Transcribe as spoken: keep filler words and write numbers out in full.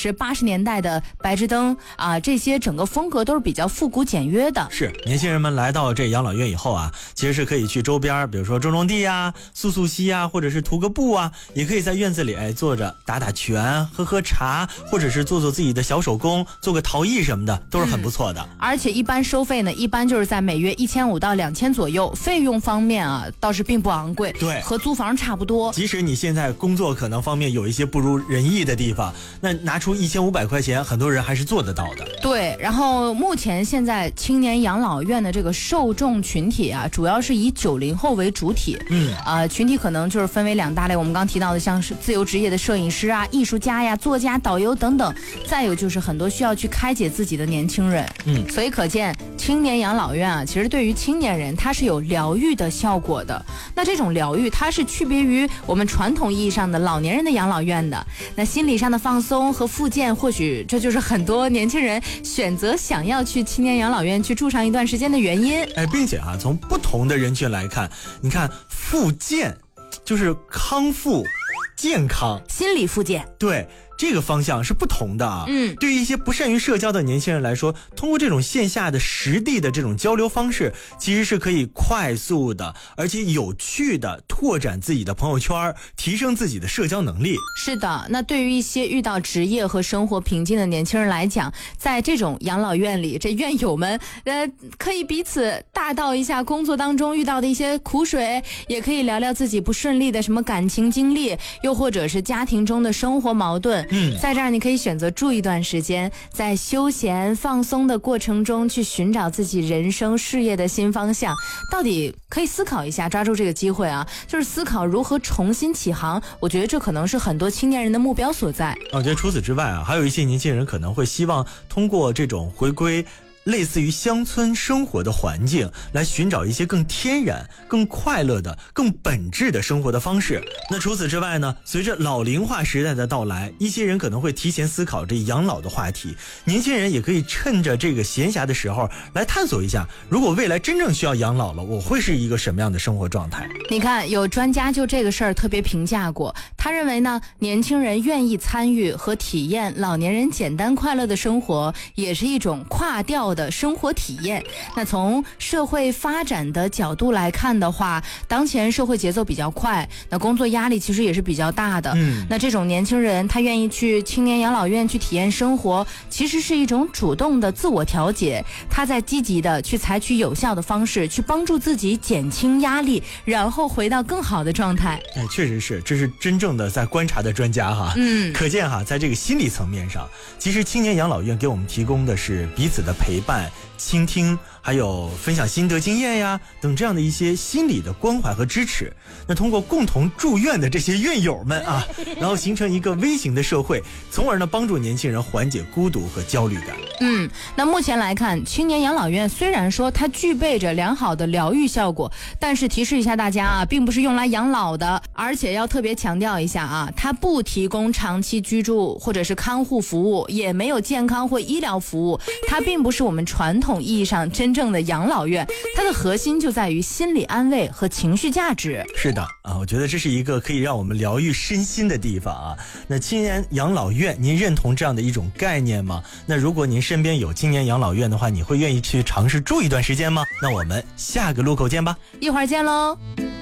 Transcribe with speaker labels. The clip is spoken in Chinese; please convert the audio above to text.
Speaker 1: 是八十年代的白炽灯啊，这些整个风格都是比较复古简约的。
Speaker 2: 是，年轻人们来到这养老院以后啊，其实是可以去周边，比如说种种地啊、溯溯溪啊，或者是涂个布啊，也可以在院子里哎坐着打打拳、喝喝茶，或者是做做自己的小手工，做个陶艺什么的，都是很不错的。
Speaker 1: 嗯、而且一般收费呢，一般就是在每月一千五到两千左右，费用方面啊倒是并不昂贵，
Speaker 2: 对，
Speaker 1: 和租房差不多。
Speaker 2: 即使你现在工作可能方面有一些不如人意的地方，那拿出一千五百块钱，很多人还是做得到的。
Speaker 1: 对，然后目前现在青年养老院的这个受众群体啊，主要是以九零后为主体。嗯，啊、呃，群体可能就是分为两大类，我们刚提到的像是自由职业的摄影师啊、艺术家呀、作家、导游等等，再有就是很多需要去开解自己的年轻人。嗯，所以可见青年养老院啊，其实对于青年人它是有疗愈的效果的。那这种疗愈它是区别于我们传统意义上的老年人的养老院的。那心理上的放松和复健，或许这就是很多年轻人选择想要去青年养老院去住上一段时间的原因。
Speaker 2: 哎，并且啊，从不同的人群来看，你看复健就是康复、健康、
Speaker 1: 心理复健，
Speaker 2: 对。这个方向是不同的啊。
Speaker 1: 嗯，
Speaker 2: 对于一些不善于社交的年轻人来说，通过这种线下的实地的这种交流方式，其实是可以快速的而且有趣的拓展自己的朋友圈，提升自己的社交能力。
Speaker 1: 是的，那对于一些遇到职业和生活瓶颈的年轻人来讲，在这种养老院里，这院友们呃可以彼此大道一下工作当中遇到的一些苦水，也可以聊聊自己不顺利的什么感情经历，又或者是家庭中的生活矛盾。嗯，在这儿你可以选择住一段时间，在休闲放松的过程中去寻找自己人生事业的新方向。到底可以思考一下，抓住这个机会啊，就是思考如何重新起航。我觉得这可能是很多青年人的目标所在。
Speaker 2: 我觉得除此之外啊，还有一些年轻人可能会希望通过这种回归类似于乡村生活的环境，来寻找一些更天然、更快乐的、更本质的生活的方式。那除此之外呢，随着老龄化时代的到来，一些人可能会提前思考这养老的话题。年轻人也可以趁着这个闲暇的时候来探索一下，如果未来真正需要养老了，我会是一个什么样的生活状态。
Speaker 1: 你看，有专家就这个事儿特别评价过，他认为呢，年轻人愿意参与和体验老年人简单快乐的生活，也是一种跨调的生活体验。那从社会发展的角度来看的话，当前社会节奏比较快，那工作压力其实也是比较大的。嗯，那这种年轻人他愿意去青年养老院去体验生活，其实是一种主动的自我调节，他在积极的去采取有效的方式去帮助自己减轻压力，然后回到更好的状态。
Speaker 2: 哎，确实是，这是真正的在观察的专家哈。嗯，可见哈，在这个心理层面上，其实青年养老院给我们提供的是彼此的陪伴、倾听，还有分享心得经验呀等这样的一些心理的关怀和支持。那通过共同住院的这些院友们啊，然后形成一个微型的社会，从而呢帮助年轻人缓解孤独和焦虑感。
Speaker 1: 嗯，那目前来看，青年养老院虽然说它具备着良好的疗愈效果，但是提示一下大家啊，并不是用来养老的，而且要特别强调一下啊，它不提供长期居住或者是看护服务，也没有健康或医疗服务，它并不是我们传统意义上真正的养老院，它的核心就在于心理安慰和情绪价值。
Speaker 2: 是的啊，我觉得这是一个可以让我们疗愈身心的地方啊。那青年养老院，您认同这样的一种概念吗？那如果您身边有青年养老院的话，你会愿意去尝试住一段时间吗？那我们下个路口见吧，
Speaker 1: 一会儿见喽。